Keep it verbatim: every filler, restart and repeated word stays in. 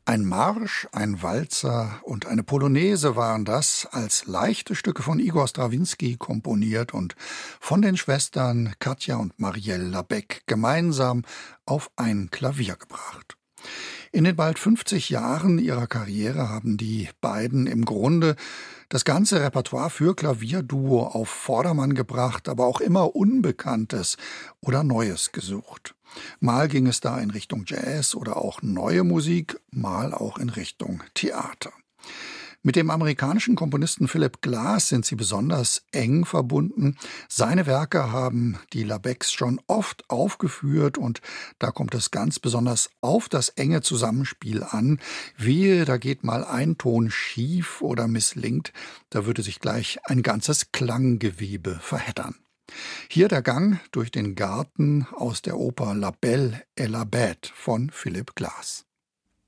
Ein Marsch, ein Walzer und eine Polonaise waren das, als leichte Stücke von Igor Strawinski komponiert und von den Schwestern Katja und Marielle Labec gemeinsam auf ein Klavier gebracht. In den bald fünfzig Jahren ihrer Karriere haben die beiden im Grunde das ganze Repertoire für Klavierduo auf Vordermann gebracht, aber auch immer Unbekanntes oder Neues gesucht. Mal ging es da in Richtung Jazz oder auch neue Musik, mal auch in Richtung Theater. Mit dem amerikanischen Komponisten Philip Glass sind sie besonders eng verbunden. Seine Werke haben die Labecs schon oft aufgeführt und da kommt es ganz besonders auf das enge Zusammenspiel an. Wehe, da geht mal ein Ton schief oder misslingt, da würde sich gleich ein ganzes Klanggewebe verheddern. Hier der Gang durch den Garten aus der Oper La Belle et la Bête von Philip Glass.